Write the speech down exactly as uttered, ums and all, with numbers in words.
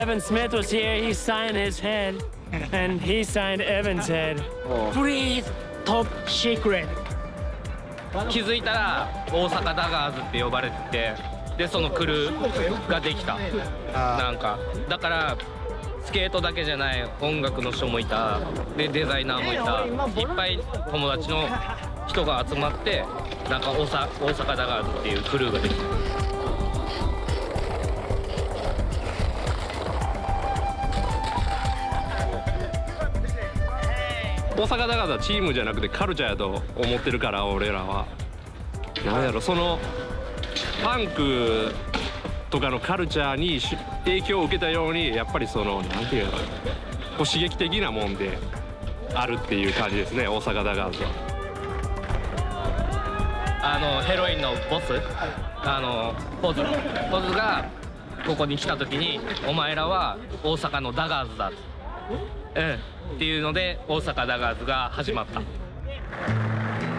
Evan Smith was here, he signed his head, and he signed Evan's head. Breathe, top secret. 気づいたら大阪ダガーズって呼ばれてて、でそのクルーができた。なんかだからスケートだけじゃない音楽の人もいた、でデザイナーもいた、いっぱい友達の人が集まってなんか大阪大阪ダガーズっていうクルーができた。 大阪ダガーズはチームじゃなくてカルチャーやと思ってるから、俺らはなんやろ、そのパンクとかのカルチャーに影響を受けたように、やっぱりそのなんていうの、こう刺激的なもんであるっていう感じですね、大阪ダガーズは。 あのヘロインのボス、あのポズポズがここに来た時に「お前らは大阪のダガーズだ」うんっていうので大阪ダガーズが始まった。